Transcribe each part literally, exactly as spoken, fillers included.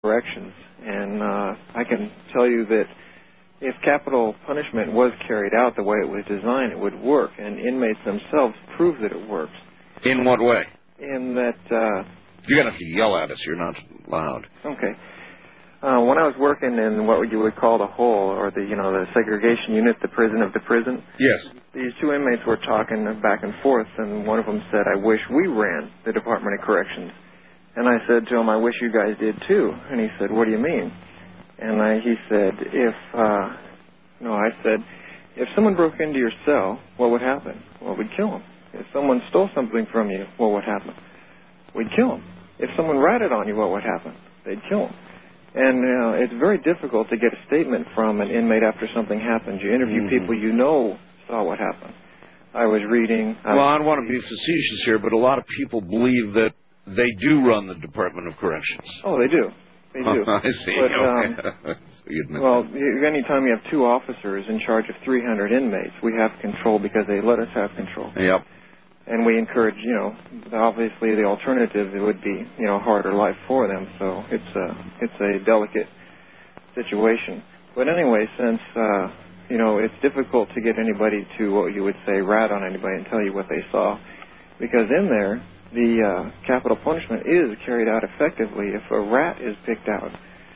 Corrections, and uh, I can tell you that if capital punishment was carried out the way it was designed, it would work, and inmates themselves prove that it works. In what way? In that... Uh, You're going to have to yell at us. You're not loud. Okay. Uh, when I was working in what you would call the hole, or the, you know, the segregation unit, the prison of the prison... Yes. These two inmates were talking back and forth, and one of them said, I wish we ran the Department of Corrections. And I said to him, I wish you guys did too. And he said, what do you mean? And I, he said, if, uh, no, I said, if someone broke into your cell, what would happen? Well, we'd kill him. If someone stole something from you, what would happen? We'd kill him. If someone ratted on you, what would happen? They'd kill him. And you know, it's very difficult to get a statement from an inmate after something happens. You interview mm-hmm. people you know saw what happened. I was reading... I well, was I don't want to be facetious here, but a lot of people believe that they do run the Department of Corrections. Oh, they do. They do. I see. But, okay. um, well, anytime you have two officers in charge of three hundred inmates, we have control because they let us have control. Yep. And we encourage, you know, obviously the alternative, it would be, you know, harder life for them. So it's a, it's a delicate situation. But anyway, since, uh, you know, it's difficult to get anybody to, what you would say, rat on anybody and tell you what they saw, because in there, the uh, capital punishment is carried out effectively. If a rat is picked out,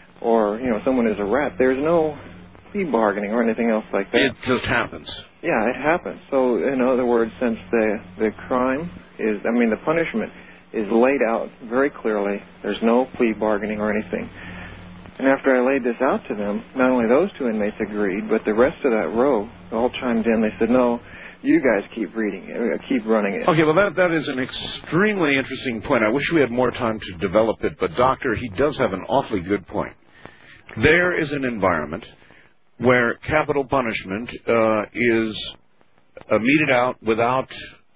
or, you know, someone is a rat, there's no plea bargaining or anything else like that. It just happens. Yeah, it happens. So, in other words, since the, the crime is, I mean, the punishment is laid out very clearly, there's no plea bargaining or anything. And after I laid this out to them, not only those two inmates agreed, but the rest of that row all chimed in. They said, no, you guys keep reading it, keep running it. Okay, well, that that is an extremely interesting point. I wish we had more time to develop it, but, Doctor, he does have an awfully good point. There is an environment where capital punishment uh, is uh, meted out without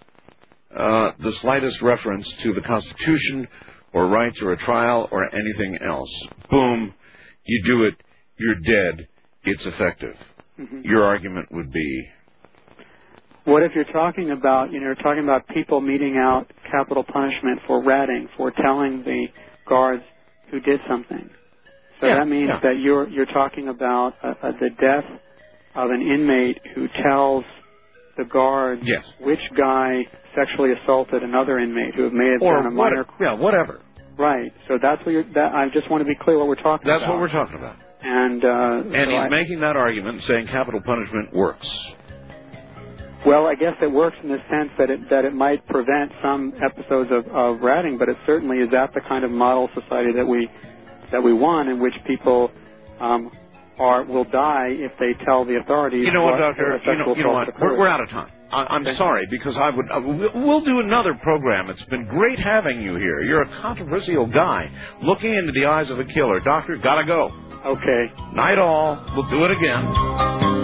uh, the slightest reference to the Constitution or rights or a trial or anything else. Boom, you do it, you're dead, it's effective. Mm-hmm. Your argument would be... What if you're talking about, you know, you're talking about people meting out capital punishment for ratting, for telling the guards who did something? So yeah, that means yeah. that you're you're talking about uh, uh, the death of an inmate who tells the guards yes. which guy sexually assaulted another inmate who may have or done a minor crime. Yeah, whatever. Right. So that's what you're. That, I just want to be clear what we're talking that's about. That's what we're talking about. And uh, and so he's I, making that argument, saying capital punishment works. Well, I guess it works in the sense that it that it might prevent some episodes of, of ratting, but it certainly is that the kind of model society that we that we want, in which people um, are will die if they tell the authorities. You know what, what Doctor? You know, you know what? We're, we're out of time. I, I'm okay. sorry because I would. Uh, we'll do another program. It's been great having you here. You're a controversial guy, looking into the eyes of a killer. Doctor, gotta go. Okay. Night all. We'll do it again.